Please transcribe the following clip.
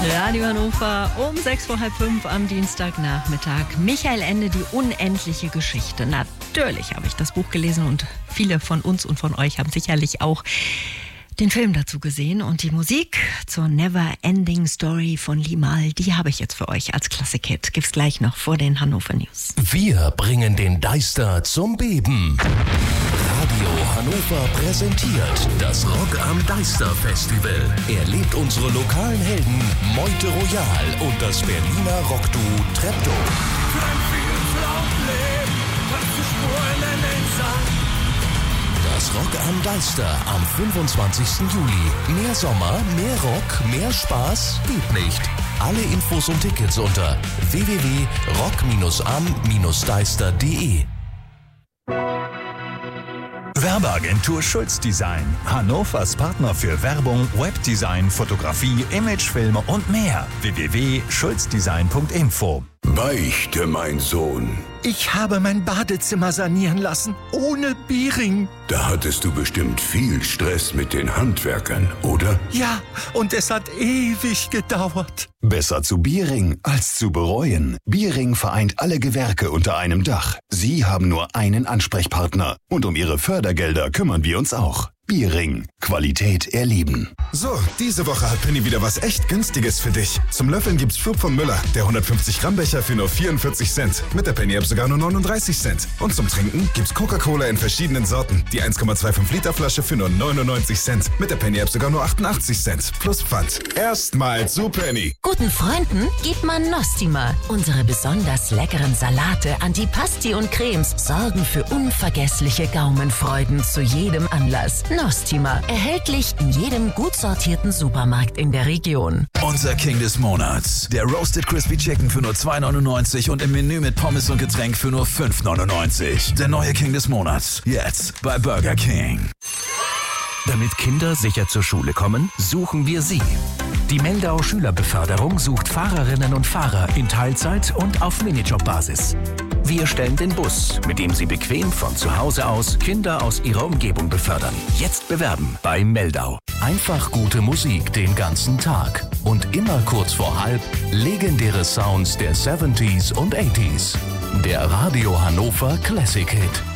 Radio Hannover um 6:05 am Dienstagnachmittag. Michael Ende, die unendliche Geschichte. Natürlich habe ich das Buch gelesen und viele von uns und von euch haben sicherlich auch den Film dazu gesehen. Und die Musik zur Never Ending Story von Limahl, die habe ich jetzt für euch als Klassik-Hit. Gibt's gleich noch vor den Hannover News. Wir bringen den Deister zum Beben. Radio Hannover präsentiert das Rock am Deister Festival. Erlebt unsere lokalen Helden Meute Royal und das Berliner Rockduo Treptow. Für ein vieles Leben kannst du Spuren in den Sand. Das Rock am Deister am 25. Juli. Mehr Sommer, mehr Rock, mehr Spaß geht nicht. Alle Infos und Tickets unter www.rock-am-deister.de. Werbeagentur Schulz Design. Hannovers Partner für Werbung, Webdesign, Fotografie, Imagefilme und mehr. www.schulzdesign.info. Beichte, mein Sohn. Ich habe mein Badezimmer sanieren lassen, ohne Biering. Da hattest du bestimmt viel Stress mit den Handwerkern, oder? Ja, und es hat ewig gedauert. Besser zu Biering als zu bereuen. Biering vereint alle Gewerke unter einem Dach. Sie haben nur einen Ansprechpartner. Und um Ihre Fördergelder kümmern wir uns auch. Biering. Qualität erleben. So, diese Woche hat Penny wieder was echt Günstiges für dich. Zum Löffeln gibt's Flug von Müller, der 150 Gramm Becher für nur 44 Cent. Mit der Penny-App sogar nur 39 Cent. Und zum Trinken gibt's Coca-Cola in verschiedenen Sorten. Die 1,25 Liter Flasche für nur 99 Cent. Mit der Penny-App sogar nur 88 Cent. Plus Pfand. Erstmal zu Penny. Guten Freunden gibt man Nostima. Unsere besonders leckeren Salate, Antipasti und Cremes sorgen für unvergessliche Gaumenfreuden zu jedem Anlass. Nostima. Erhältlich in jedem gut sortierten Supermarkt in der Region. Unser King des Monats. Der Roasted Crispy Chicken für nur 2,99 und im Menü mit Pommes und Getränk für nur 5,99. Der neue King des Monats. Jetzt bei Burger King. Damit Kinder sicher zur Schule kommen, suchen wir sie. Die Meldau Schülerbeförderung sucht Fahrerinnen und Fahrer in Teilzeit und auf Minijob-Basis. Wir stellen den Bus, mit dem Sie bequem von zu Hause aus Kinder aus Ihrer Umgebung befördern. Jetzt bewerben bei Meldau. Einfach gute Musik den ganzen Tag. Und immer kurz vor halb legendäre Sounds der 70s und 80s. Der Radio Hannover Classic Hit.